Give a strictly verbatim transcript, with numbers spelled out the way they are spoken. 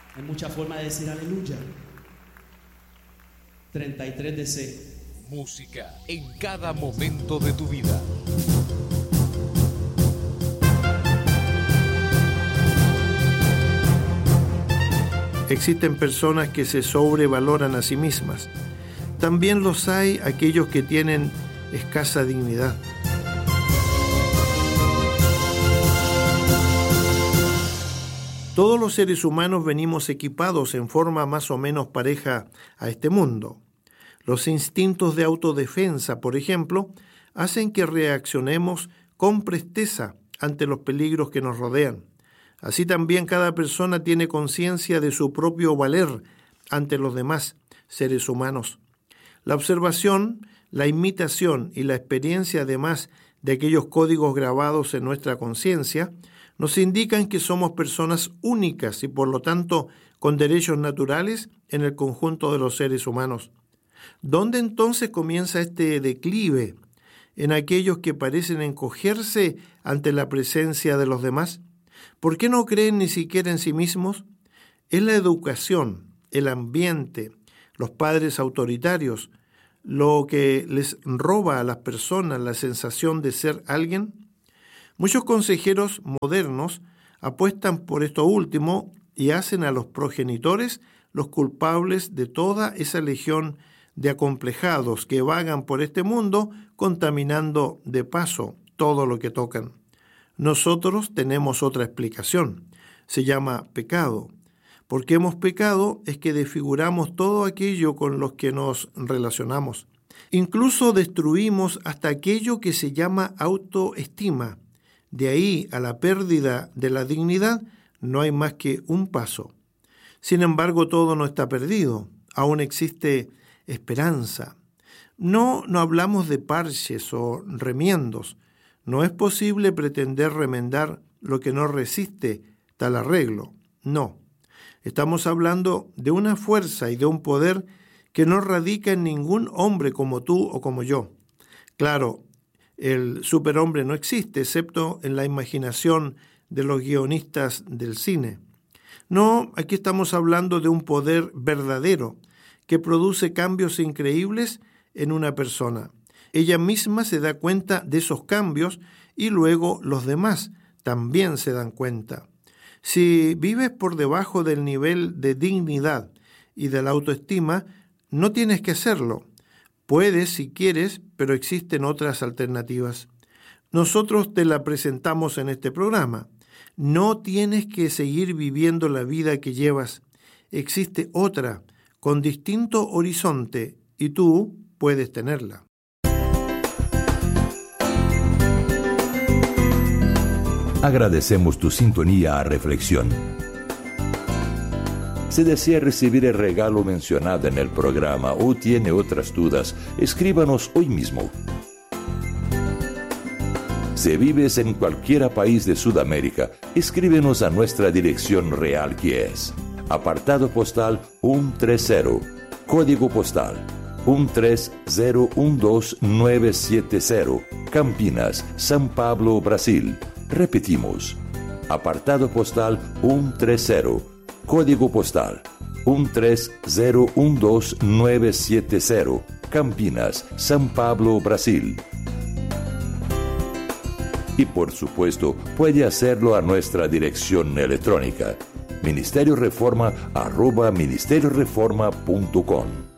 Hay muchas formas de decir aleluya. treinta y tres de C. Música en cada momento de tu vida. Existen personas que se sobrevaloran a sí mismas. También los hay aquellos que tienen escasa dignidad. Todos los seres humanos venimos equipados en forma más o menos pareja a este mundo. Los instintos de autodefensa, por ejemplo, hacen que reaccionemos con presteza ante los peligros que nos rodean. Así también cada persona tiene conciencia de su propio valer ante los demás seres humanos. La observación, la imitación y la experiencia, además de aquellos códigos grabados en nuestra conciencia, nos indican que somos personas únicas y por lo tanto con derechos naturales en el conjunto de los seres humanos. ¿Dónde entonces comienza este declive en aquellos que parecen encogerse ante la presencia de los demás? ¿Por qué no creen ni siquiera en sí mismos? Es la educación, el ambiente, los padres autoritarios, lo que les roba a las personas la sensación de ser alguien. Muchos consejeros modernos apuestan por esto último y hacen a los progenitores los culpables de toda esa legión de acomplejados que vagan por este mundo contaminando de paso todo lo que tocan. Nosotros tenemos otra explicación. Se llama pecado. Porque hemos pecado es que desfiguramos todo aquello con los que nos relacionamos. Incluso destruimos hasta aquello que se llama autoestima. De ahí a la pérdida de la dignidad no hay más que un paso. Sin embargo, todo no está perdido. Aún existe esperanza. No, no hablamos de parches o remiendos. No es posible pretender remendar lo que no resiste tal arreglo. No. Estamos hablando de una fuerza y de un poder que no radica en ningún hombre como tú o como yo. Claro, el superhombre no existe, excepto en la imaginación de los guionistas del cine. No, aquí estamos hablando de un poder verdadero que produce cambios increíbles en una persona. Ella misma se da cuenta de esos cambios y luego los demás también se dan cuenta. Si vives por debajo del nivel de dignidad y de la autoestima, no tienes que hacerlo. Puedes si quieres, pero existen otras alternativas. Nosotros te la presentamos en este programa. No tienes que seguir viviendo la vida que llevas. Existe otra, con distinto horizonte, y tú puedes tenerla. Agradecemos tu sintonía a Reflexión. Si desea recibir el regalo mencionado en el programa o tiene otras dudas, escríbanos hoy mismo. Si vives en cualquier país de Sudamérica, escríbenos a nuestra dirección real, que es apartado postal ciento treinta, código postal uno tres cero uno dos nueve siete cero, Campinas, São Paulo, Brasil. Repetimos, apartado postal ciento treinta, código postal uno tres cero uno dos nueve siete cero, Campinas, São Paulo, Brasil. Y por supuesto, puede hacerlo a nuestra dirección electrónica, ministerio reforma arroba ministerio reforma punto com.